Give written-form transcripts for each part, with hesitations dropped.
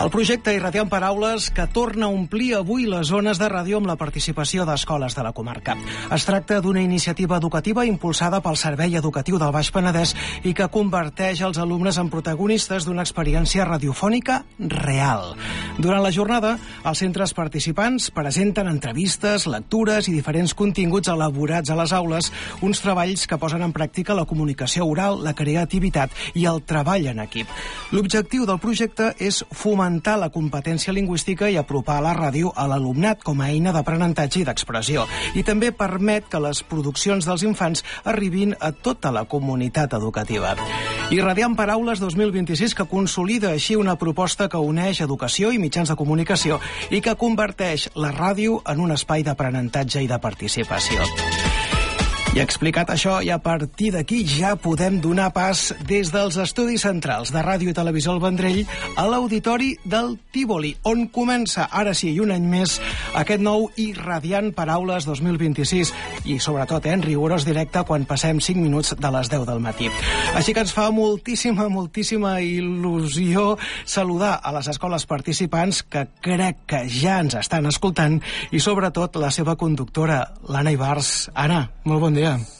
El projecte Irradiant Paraules que torna a omplir avui les zones de ràdio amb la participació d'escoles de la comarca. Es tracta d'una iniciativa educativa impulsada pel Servei Educatiu del Baix Penedès i que converteix els alumnes en protagonistes d'una experiència radiofònica real. Durant la jornada, els centres participants presenten entrevistes, lectures i diferents continguts elaborats a les aules, uns treballs que posen en pràctica la comunicació oral, la creativitat i el treball en equip. L'objectiu del projecte és fomentar la competència lingüística i apropar la ràdio a l'alumnat com a eina d'aprenentatge i d'expressió. I també permet que les produccions dels infants arribin a tota la comunitat educativa. Irradiant Paraules 2026, que consolida així una proposta que uneix educació i mitjans de comunicació i que converteix la ràdio en un espai d'aprenentatge i de participació. I explicat això, i a partir d'aquí ja podem donar pas des dels estudis centrals de Ràdio i Televisió al Vendrell a l'Auditori del Tívoli, on comença, ara sí, i un any més, aquest nou Irradiant Paraules 2026, i sobretot en rigorós directe quan passem 5 minuts de les 10 del matí. Així que ens fa moltíssima il·lusió saludar a les escoles participants que crec que ja ens estan escoltant i sobretot la seva conductora, l'Anna Ibars. Anna, molt bon dia.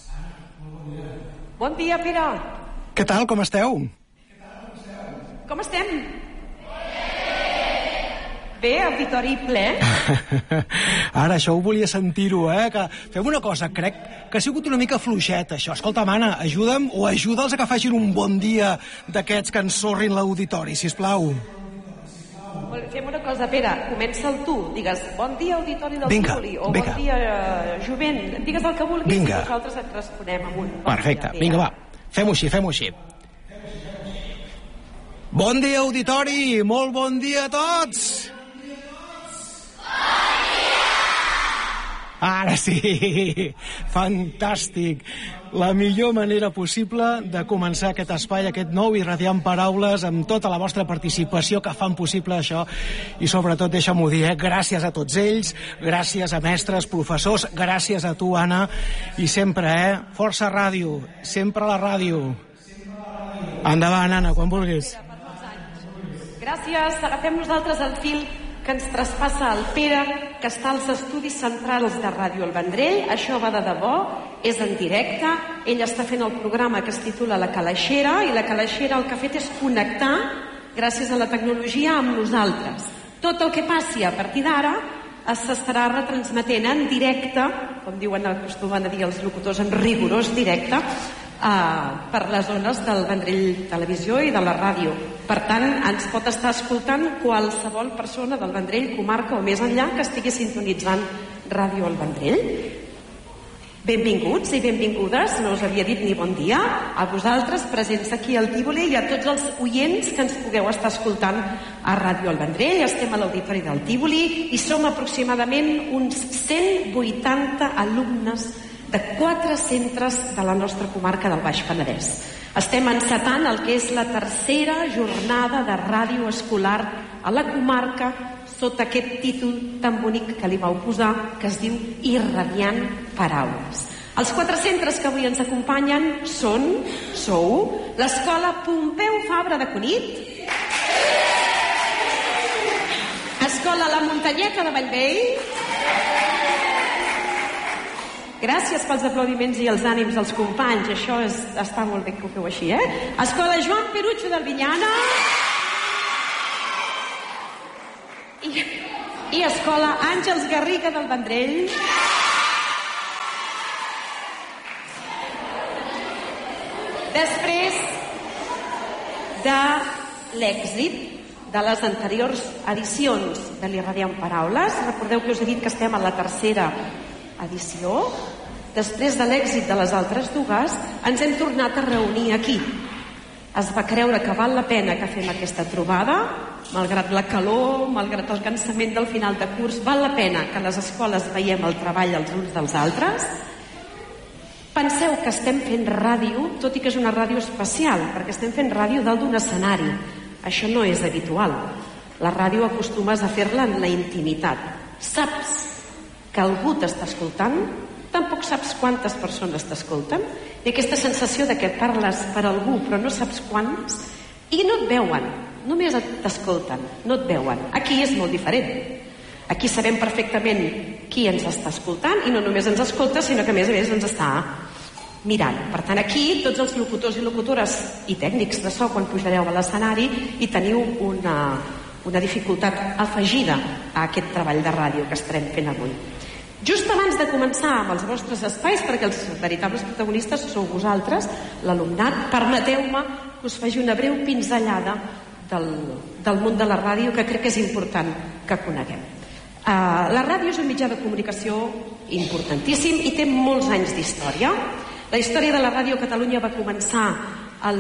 Bon dia, Pere. Què tal, com esteu? Com estem? Bé, auditori ple. Ara, això ho volia sentir-ho, que fem una cosa, crec que ha sigut una mica fluixet, això. Escolta, Anna, ajuda'm o ajuda'ls a que facin un bon dia d'aquests que ensorrin l'auditori, sisplau. Fem una cosa, Pere, comença'l tu. Digues, bon dia, auditori del Tívoli, o bon dia, jovent. Digues el que vulguis i nosaltres et responem amb un bon Perfecte, dia, vinga, va. Fem-ho així. Bon dia, auditori! Molt bon dia a tots! Ara sí! Fantàstic! La millor manera possible de començar aquest espai, aquest nou Irradiant Paraules, amb tota la vostra participació que fan possible això. I sobretot, deixa'm-ho dir, gràcies a tots ells, gràcies a mestres, professors, gràcies a tu, Anna, i sempre, força ràdio, sempre la ràdio. Endavant, Anna, quan vulguis. Gràcies, agafem nosaltres el fil que ens traspassa el Pere, que està als estudis centrals de Ràdio El Vendrell. Això va de debò, és en directe. Ell està fent el programa que es titula La Calaixera, i La Calaixera el que ha fet és connectar, gràcies a la tecnologia, amb nosaltres. Tot el que passi a partir d'ara s'estarà retransmetent en directe, com acostumen a dir els locutors, en rigorós directe, per les zones del Vendrell Televisió i de la ràdio. Per tant, ens pot estar escoltant qualsevol persona del Vendrell, comarca o més enllà, que estigui sintonitzant Ràdio El Vendrell. Benvinguts i benvingudes, no us havia dit ni bon dia, a vosaltres presents aquí al Tívoli i a tots els oients que ens pugueu estar escoltant a Ràdio El Vendrell. Estem a l'Auditori del Tívoli i som aproximadament uns 180 alumnes de 4 centres de la nostra comarca del Baix Penedès. Estem encetant el que és la tercera jornada de ràdio escolar a la comarca sota aquest títol tan bonic que li vau posar, que es diu Irradiant Paraules. Els 4 centres que avui ens acompanyen sou l'Escola Pompeu Fabra de Cunit, Escola La Muntanyeta de Bellvei. Gràcies pels aplaudiments i els ànims dels companys, això està molt bé que ho feu així, Escola Joan Perucho d'Albinyana i Escola Àngels Garriga del Vendrell. Després de l'èxit de les anteriors edicions de l'Irradiant Paraules, recordeu que us he dit que estem a la tercera edició. Després de l'èxit de les altres dues, ens hem tornat a reunir aquí. Es va creure que val la pena que fem aquesta trobada, malgrat la calor, malgrat el cansament del final de curs, val la pena que les escoles veiem el treball els uns dels altres. Penseu que estem fent ràdio, tot i que és una ràdio especial, perquè estem fent ràdio dalt d'un escenari. Això no és habitual. La ràdio acostumes a fer-la en la intimitat. Saps que algú t'està escoltant, tampoc saps quantes persones t'escolten, i aquesta sensació de que parles per algú però no saps quants, i no et veuen, només t'escolten, no et veuen. Aquí és molt diferent. Aquí sabem perfectament qui ens està escoltant i no només ens escolta, sinó que a més ens està mirant. Per tant, aquí tots els locutors i locutores i tècnics de so, quan pujareu a l'escenari, hi teniu una dificultat afegida a aquest treball de ràdio que estarem fent avui. Just abans de començar amb els vostres espais, perquè els veritables protagonistes sou vosaltres, l'alumnat, permeteu-me que us faci una breu pinzellada del món de la ràdio, que crec que és important que coneguem. La ràdio és un mitjà de comunicació importantíssim i té molts anys d'història. La història de la ràdio a Catalunya va començar el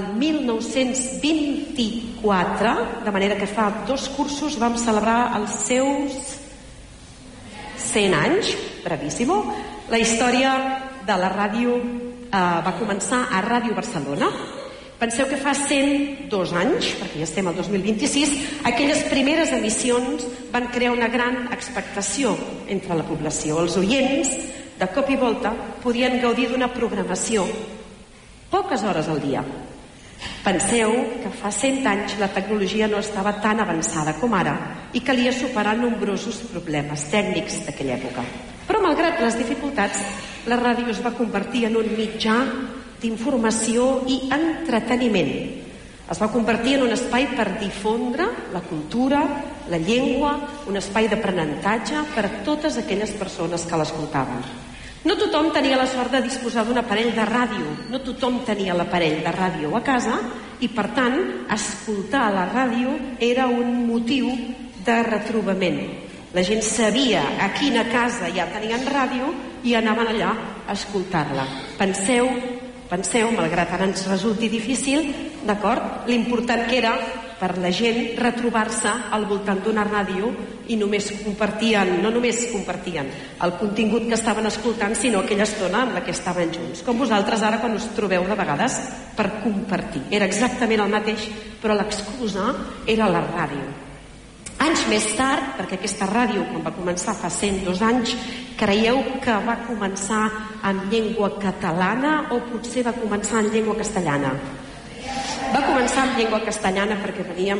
1924, de manera que fa 2 cursos vam celebrar els seus 100 anys, bravíssimo. La història de la ràdio va començar a Ràdio Barcelona. Penseu que fa 102 anys, perquè ja estem al 2026, aquelles primeres emissions van crear una gran expectació entre la població. Els oients, de cop i volta, podien gaudir d'una programació poques hores al dia. Penseu que fa 100 anys la tecnologia no estava tan avançada com ara i calia superar nombrosos problemes tècnics d'aquella època. Però malgrat les dificultats, la ràdio es va convertir en un mitjà d'informació i entreteniment. Es va convertir en un espai per difondre la cultura, la llengua, un espai d'aprenentatge per a totes aquelles persones que l'escoltaven. No tothom tenia la sort de disposar d'un aparell de ràdio, no tothom tenia l'aparell de ràdio a casa i, per tant, escoltar la ràdio era un motiu de retrobament. La gent sabia a quina casa ja tenien ràdio i anaven allà a escoltar-la. Penseu, malgrat ara ens resulti difícil, d'acord, l'important que era per la gent retrobar-se al voltant d'una ràdio i no només compartien el contingut que estaven escoltant, sinó aquella estona en la que estaven junts. Com vosaltres ara quan us trobeu de vegades per compartir. Era exactament el mateix, però l'excusa era la ràdio. Anys més tard, perquè aquesta ràdio, quan va començar fa 102 anys, creieu que va començar en llengua catalana o potser va començar en llengua castellana? Va començar en llengua castellana perquè veníem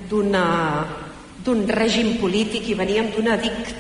d'un règim polític i veníem d'una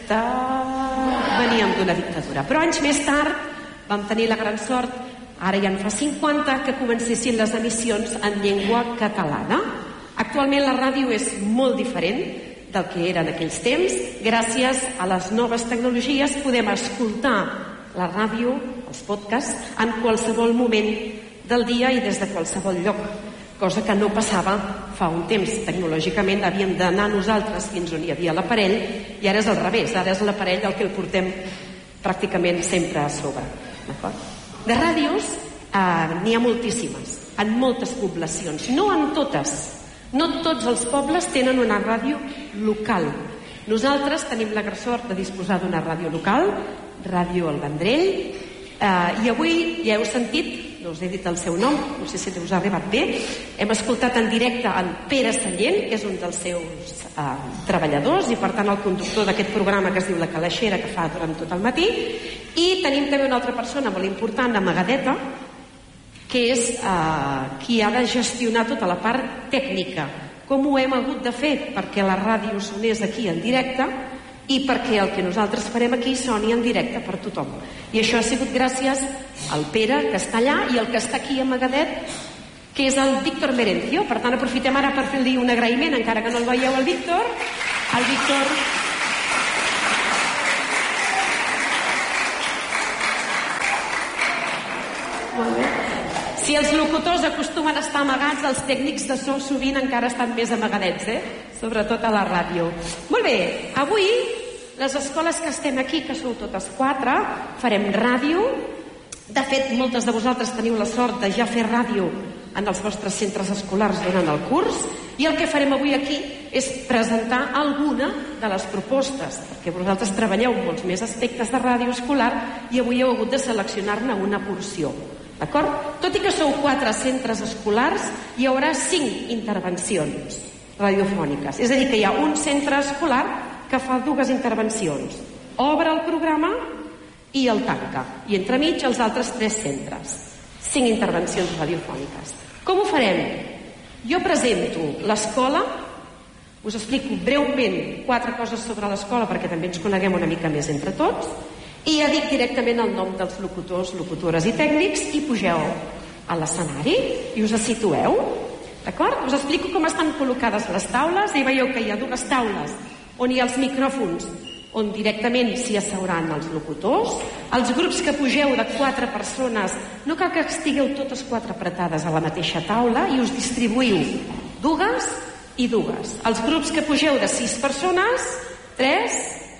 dictadura. Però anys més tard vam tenir la gran sort, ara ja en fa 50, que comencessin les emissions en llengua catalana. Actualment la ràdio és molt diferent del que era en aquells temps. Gràcies a les noves tecnologies podem escoltar la ràdio, els podcasts, en qualsevol moment del dia i des de qualsevol lloc, cosa que no passava fa un temps. Tecnològicament havíem d'anar nosaltres fins on hi havia l'aparell i ara és al revés, ara és l'aparell el que el portem pràcticament sempre a sobre. De ràdios n'hi ha moltíssimes, en moltes poblacions, no en totes. No tots els pobles tenen una ràdio local. Nosaltres tenim la gran sort de disposar d'una ràdio local, Ràdio El Vendrell, i avui ja heu sentit, no us he dit el seu nom, no sé si us ha arribat bé, hem escoltat en directe en Pere Sallent, que és un dels seus treballadors i per tant el conductor d'aquest programa que es diu La Calaixera, que fa durant tot el matí, i tenim també una altra persona molt important, Amagadeta, que és qui ha de gestionar tota la part tècnica. Com ho hem hagut de fer perquè la ràdio sonés aquí en directe i perquè el que nosaltres farem aquí soni en directe per tothom. I això ha sigut gràcies al Pere, que està allà, i el que està aquí a Magadet, que és el Víctor Merencio. Per tant, aprofitem ara per fer-li un agraïment, encara que no el veieu, al Víctor. El Víctor... Molt bé. Si els locutors acostumen a estar amagats, els tècnics de so sovint encara estan més amagadets, sobretot a la ràdio. Molt bé, avui les escoles que estem aquí, que sou totes 4, farem ràdio. De fet, moltes de vosaltres teniu la sort de ja fer ràdio en els vostres centres escolars durant el curs, i el que farem avui aquí és presentar alguna de les propostes, perquè vosaltres treballeu molts més aspectes de ràdio escolar i avui heu hagut de seleccionar-ne una porció. D'acord? Tot i que sou 4 centres escolars, hi haurà 5 intervencions radiofòniques. És a dir, que hi ha un centre escolar que fa 2 intervencions. Obre el programa i el tanca. I entremig els altres 3 centres. 5 intervencions radiofòniques. Com ho farem? Jo presento l'escola Us explico breument 4 coses sobre l'escola perquè també ens coneguem una mica més entre tots i ja dic directament el nom dels locutors, locutores i tècnics i pugeu a l'escenari i us situeu, d'acord? Us explico com estan col·locades les taules i veieu que hi ha 2 taules on hi ha els micròfons on directament s'hi asseuran els locutors. Els grups que pugeu de 4 persones, no cal que estigueu totes 4 apretades a la mateixa taula i us distribuïu 2 i 2. Els grups que pugeu de 6 persones, 3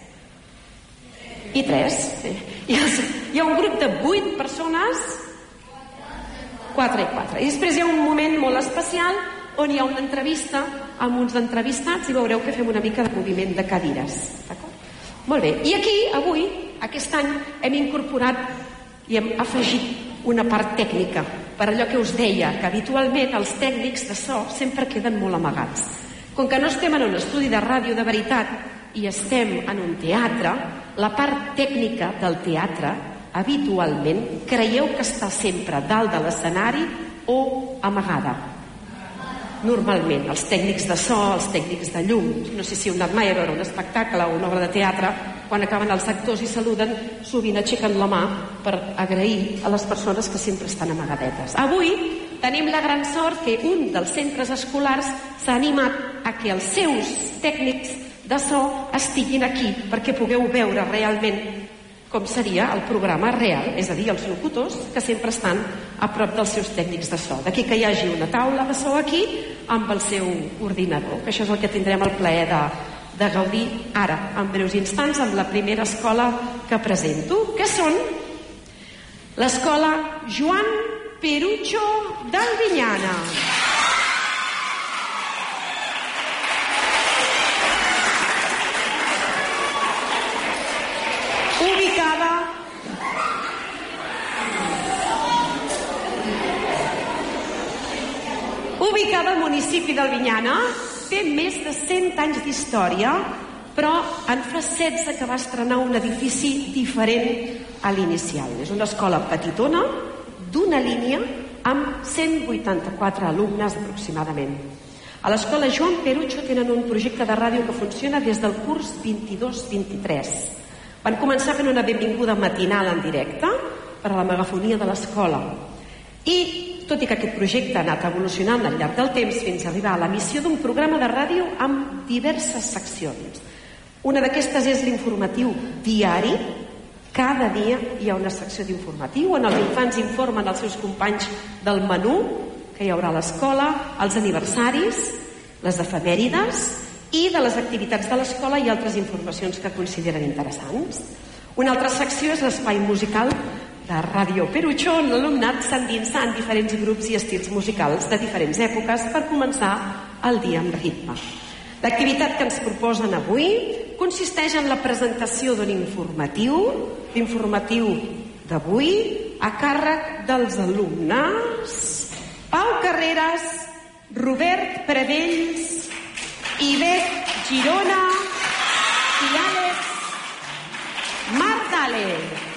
i 3. Hi ha un grup de 8 persones, 4 i 4. I després hi ha un moment molt especial on hi ha una entrevista amb uns entrevistats i veureu que fem una mica de moviment de cadires. D'acord? Molt bé. I aquí, avui, aquest any, hem incorporat i hem afegit una part tècnica per allò que us deia, que habitualment els tècnics de so sempre queden molt amagats. Com que no estem en un estudi de ràdio de veritat i estem en un teatre, la part tècnica del teatre habitualment creieu que està sempre dalt de l'escenari o amagada. Normalment, els tècnics de so, els tècnics de llum, no sé si heu anat mai a veure un espectacle o una obra de teatre, quan acaben els actors i saluden, sovint aixequen la mà per agrair a les persones que sempre estan amagadetes. Avui tenim la gran sort que un dels centres escolars s'ha animat a que els seus tècnics de so estiguin aquí perquè pugueu veure realment com seria el programa real, és a dir, els locutors que sempre estan a prop dels seus tècnics de so. D'aquí que hi hagi una taula de so aquí amb el seu ordinador, que això és el que tindrem el plaer de gaudir ara, en breus instants, amb la primera escola que presento, que són l'escola Joan Perucho d'Albinyana. Ubicada al municipi d'Albinyana, té més de 100 anys d'història, però en fa 16 que va estrenar un edifici diferent a l'inicial. És una escola petitona, d'una línia, amb 184 alumnes aproximadament. A l'escola Joan Perucho tenen un projecte de ràdio que funciona des del curs 22-23. Van començar fent una benvinguda matinal en directe per a la megafonia de l'escola. I tot i que aquest projecte ha anat evolucionant al llarg del temps fins a arribar a l'emissió d'un programa de ràdio amb diverses seccions. Una d'aquestes és l'informatiu diari. Cada dia hi ha una secció d'informatiu on els infants informen als seus companys del menú que hi haurà a l'escola, els aniversaris, les efemèrides i de les activitats de l'escola i altres informacions que consideren interessants. Una altra secció és l'espai musical de Ràdio Perucho, on l'alumnat s'endinsa en diferents grups i estils musicals de diferents èpoques per començar el dia amb ritme. L'activitat que ens proposen avui consisteix en la presentació d'un informatiu, l'informatiu d'avui, a càrrec dels alumnes Pau Carreras, Robert Predells, Ivet Girona i Àlex Martale.